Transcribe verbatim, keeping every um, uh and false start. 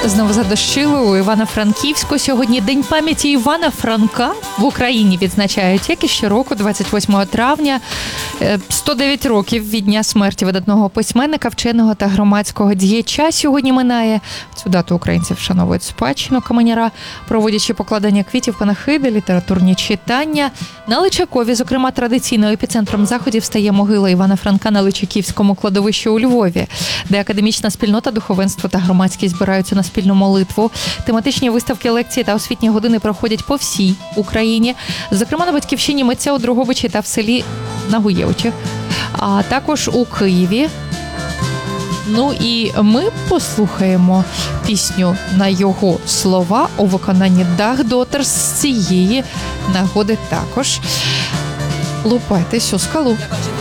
Знову задощили у Івано-Франківську. Сьогодні День пам'яті Івана Франка в Україні відзначають, як і щороку, двадцять восьмого травня. сто дев'ять років від дня смерті видатного письменника, вченого та громадського діяча сьогодні минає. В цю дату українці вшановують спадщину Каменяра, проводячи покладання квітів, панахиди, літературні читання. На Личакові, зокрема, традиційно епіцентром заходів стає могила Івана Франка на Личаківському кладовищі у Львові, де академічна спільнота, духовенство та громадськість збираються на спільну молитву. Тематичні виставки, лекції та освітні години проходять по всій Україні. Зокрема, на Батьківщині митця у Дрогобичі та в селі Нагуєвичі, а також у Києві. Ну і ми послухаємо пісню на його слова у виконанні Дах Дотерс з цієї нагоди також. Лупайтесь у скалу.